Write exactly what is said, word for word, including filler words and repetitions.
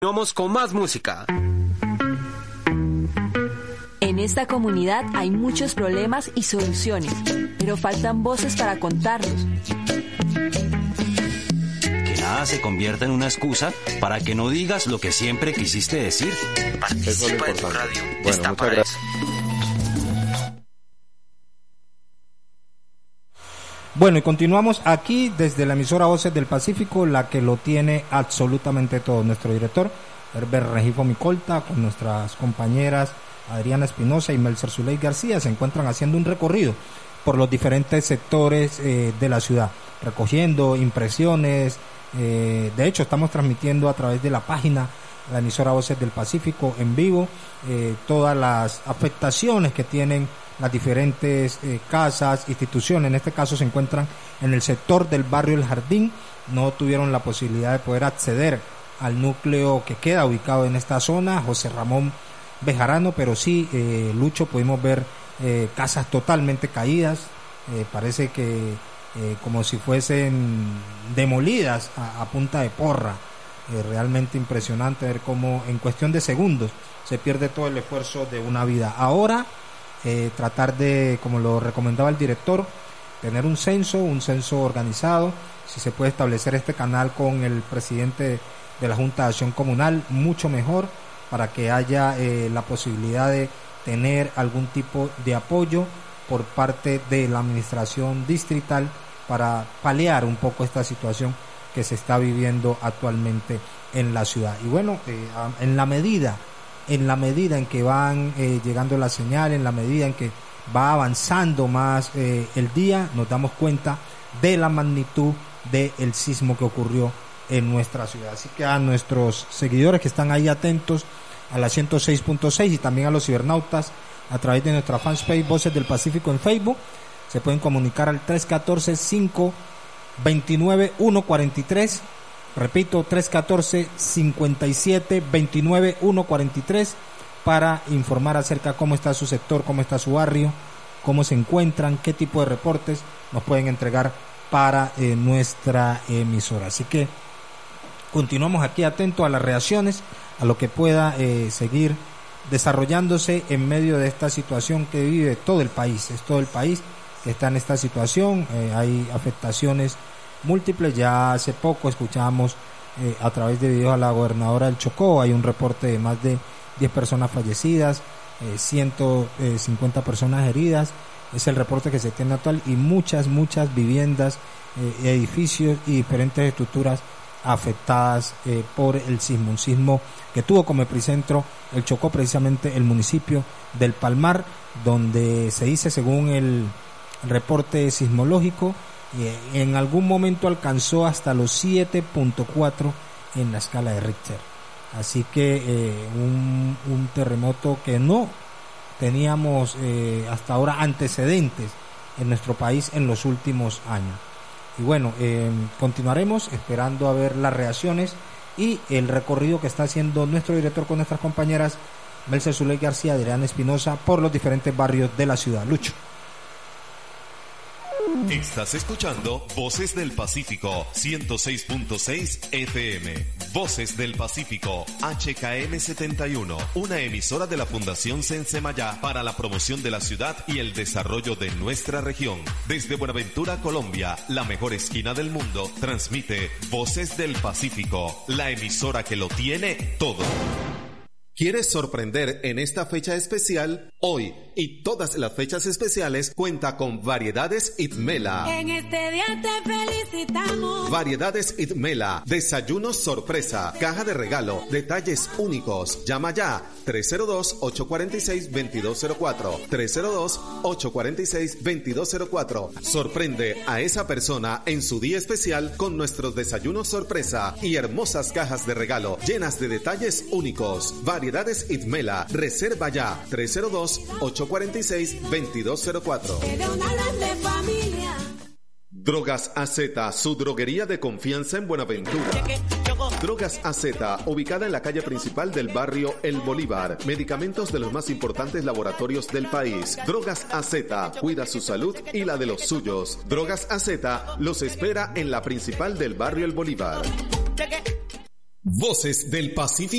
Vamos con más música. En esta comunidad hay muchos problemas y soluciones, pero faltan voces para contarlos. Que nada se convierta en una excusa para que no digas lo que siempre quisiste decir. Participa en tu radio. Bueno, Está para gracias. eso. Bueno, y continuamos aquí desde la emisora Voces del Pacífico, la que lo tiene absolutamente todo. Nuestro director, Herbert Regifo Micolta, con nuestras compañeras Adriana Espinosa y Melcer Zuley García, se encuentran haciendo un recorrido por los diferentes sectores eh, de la ciudad, recogiendo impresiones. Eh, de hecho, estamos transmitiendo a través de la página, la emisora Voces del Pacífico, en vivo, eh, todas las afectaciones que tienen las diferentes eh, casas, instituciones. En este caso se encuentran en el sector del barrio El Jardín, no tuvieron la posibilidad de poder acceder al núcleo que queda ubicado en esta zona, José Ramón Bejarano, pero sí, eh, Lucho, pudimos ver eh, casas totalmente caídas, eh, parece que eh, como si fuesen demolidas a, a punta de porra. Eh, realmente impresionante ver cómo en cuestión de segundos se pierde todo el esfuerzo de una vida. Ahora eh, tratar de, como lo recomendaba el director, tener un censo, un censo organizado, si se puede establecer este canal con el presidente de la Junta de Acción Comunal, mucho mejor, para que haya eh, la posibilidad de tener algún tipo de apoyo por parte de la administración distrital para paliar un poco esta situación que se está viviendo actualmente en la ciudad. Y bueno, eh, en la medida en la medida en que van eh, llegando la señal, en la medida en que va avanzando más eh, el día, nos damos cuenta de la magnitud del sismo que ocurrió en nuestra ciudad. Así que a nuestros seguidores que están ahí atentos a la ciento seis punto seis y también a los cibernautas a través de nuestra fanpage Voces del Pacífico en Facebook, se pueden comunicar al tres uno cuatro, cinco dos nueve, uno cuatro tres. Repito, tres uno cuatro, cinco siete, dos nueve, uno cuatro tres, para informar acerca de cómo está su sector, cómo está su barrio, cómo se encuentran, qué tipo de reportes nos pueden entregar para eh, nuestra emisora. Así que continuamos aquí atentos a las reacciones, a lo que pueda eh, seguir desarrollándose en medio de esta situación que vive todo el país. Es todo el país que está en esta situación. Eh, hay afectaciones múltiples. Ya hace poco escuchamos eh, a través de videos a la gobernadora del Chocó, hay un reporte de más de diez personas fallecidas, eh, ciento cincuenta personas heridas, es el reporte que se tiene actual, y muchas, muchas viviendas, eh, edificios y diferentes estructuras afectadas eh, por el sismo, un sismo que tuvo como epicentro el Chocó, precisamente el municipio del Palmar, donde se dice, según el reporte sismológico, y en algún momento alcanzó hasta los siete punto cuatro en la escala de Richter. Así que eh, un, un terremoto que no teníamos eh, hasta ahora antecedentes en nuestro país en los últimos años. Y bueno, eh, continuaremos esperando a ver las reacciones y el recorrido que está haciendo nuestro director con nuestras compañeras Melcer Zuley García y Adriana Espinosa por los diferentes barrios de la ciudad. Lucho. Estás escuchando Voces del Pacífico, ciento seis punto seis F M. Voces del Pacífico, H K M setenta y uno, una emisora de la Fundación Sensemayá para la promoción de la ciudad y el desarrollo de nuestra región. Desde Buenaventura, Colombia, la mejor esquina del mundo, transmite Voces del Pacífico, la emisora que lo tiene todo. ¿Quieres sorprender en esta fecha especial? Hoy y todas las fechas especiales cuenta con Variedades Itmela. En este día te felicitamos. Variedades Itmela, desayunos sorpresa, caja de regalo, detalles únicos. Llama ya tres cero dos, ocho cuatro seis, dos dos cero cuatro, tres cero dos, ocho cuatro seis, dos dos cero cuatro. Sorprende a esa persona en su día especial con nuestros desayunos sorpresa y hermosas cajas de regalo llenas de detalles únicos. Variedades Itmela, reserva ya tres cero dos, ocho cuatro seis, dos dos cero cuatro. Drogas A Z, su droguería de confianza en Buenaventura. Drogas A Z, ubicada en la calle principal del barrio El Bolívar. Medicamentos de los más importantes laboratorios del país. Drogas A Z, cuida su salud y la de los suyos. Drogas A Z los espera en la principal del barrio El Bolívar. Voces del Pacífico.